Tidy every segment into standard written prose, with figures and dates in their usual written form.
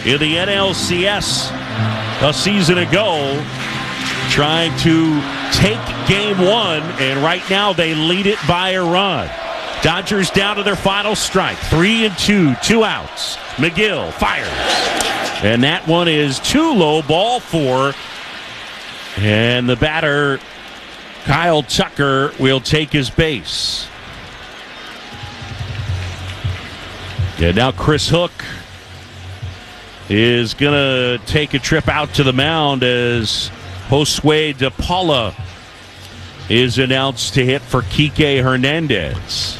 in the NLCS a season ago, trying to take game one, and right now they lead it by a run. Dodgers down to their final strike, 3-2, 2 outs. McGill fires, and that one is too low, ball 4, and the batter Kyle Tucker will take his base. And now Chris Hook is going to take a trip out to the mound as Josue De Paula is announced to hit for Kike Hernandez.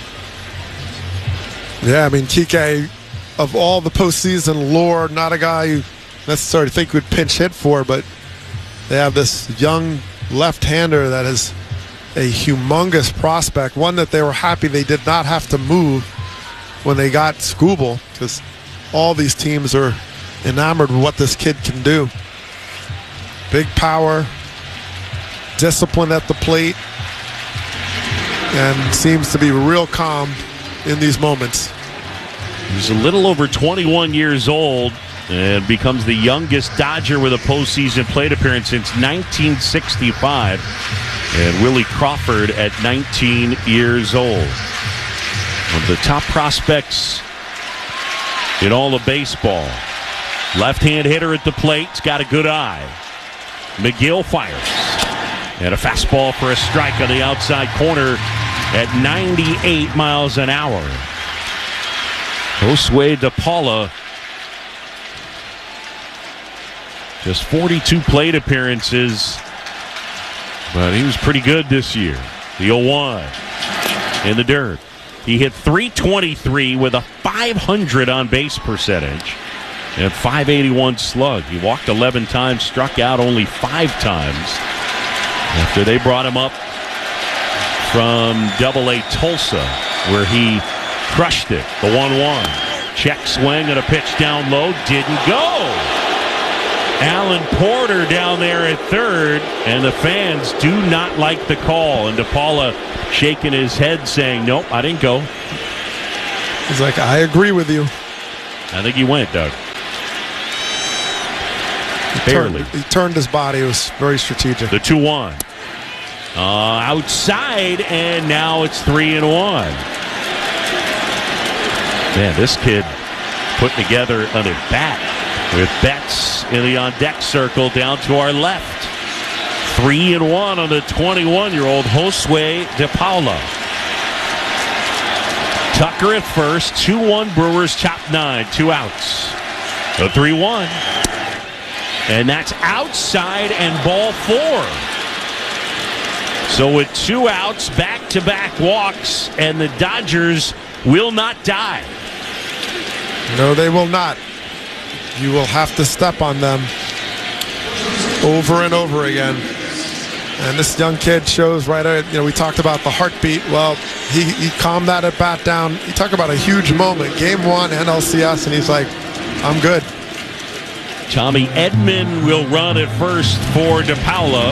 Yeah, I mean, Kike, of all the postseason lore, not a guy you necessarily think would pinch hit for, but they have this young left-hander that is a humongous prospect, one that they were happy they did not have to move when they got Skubal, because all these teams are enamored with what this kid can do. Big power, discipline at the plate, and seems to be real calm in these moments. He's a little over 21 years old and becomes the youngest Dodger with a postseason plate appearance since 1965. And Willie Crawford at 19 years old. One of the top prospects in all of baseball. Left-hand hitter at the plate. He's got a good eye. McGill fires. And a fastball for a strike on the outside corner at 98 miles an hour. Josue De Paula, just 42 plate appearances, but he was pretty good this year. The 0-1 in the dirt. He hit .323 with a .500 on base percentage and .581 slug. He walked 11 times, struck out only 5 times after they brought him up from AA Tulsa, where he crushed it. The 1-1. Check swing and a pitch down low. Didn't go. Alan Porter down there at third, and the fans do not like the call. And De Paula shaking his head saying, nope, I didn't go. He's like, I agree with you. I think he went, Doug. Barely. He turned his body. It was very strategic. The 2-1. Outside, and now it's 3-1. Man, this kid putting together an at-bat with Betts in the on-deck circle down to our left. 3-1 on the 21-year-old Josue De Paula. Tucker at first, 2-1 Brewers, top 9, 2 outs. The 3-1. And that's outside and ball 4. So with 2 outs, back-to-back walks, and the Dodgers will not die. No, they will not. You will have to step on them over and over again. And this young kid shows right, we talked about the heartbeat. Well, he calmed that at bat down. You talk about a huge moment. Game 1, NLCS, and he's like, I'm good. Tommy Edman will run at first for De Paula.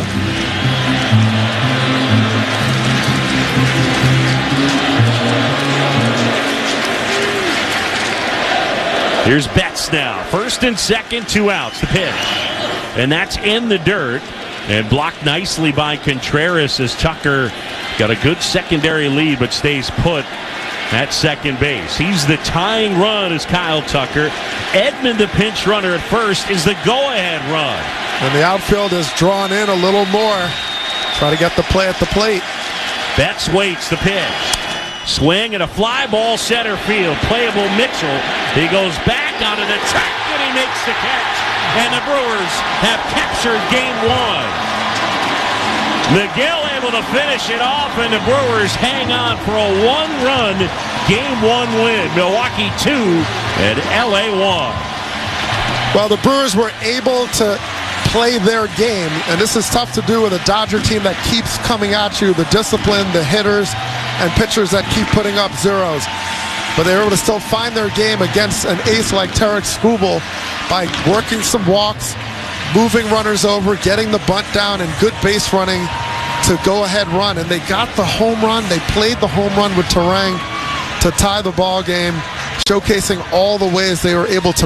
Here's Betts now. First and second, 2 outs. The pitch. And that's in the dirt. And blocked nicely by Contreras as Tucker got a good secondary lead but stays put at second base. He's the tying run as Kyle Tucker. Edman, the pinch runner at first, is the go-ahead run. And the outfield is drawn in a little more. Try to get the play at the plate. Betts waits the pitch. Swing and a fly ball center field. Playable Mitchell. He goes back onto the track and he makes the catch. And the Brewers have captured game 1. McGill able to finish it off, and the Brewers hang on for a 1-run game 1 win. Milwaukee 2 and LA 1. Well, the Brewers were able to play their game, and this is tough to do with a Dodger team that keeps coming at you, the discipline, the hitters, and pitchers that keep putting up zeros. But they were able to still find their game against an ace like Tarik Skubal by working some walks, moving runners over, getting the bunt down, and good base running to go-ahead run. And they got the home run. They played the home run with Turang to tie the ball game, showcasing all the ways they were able to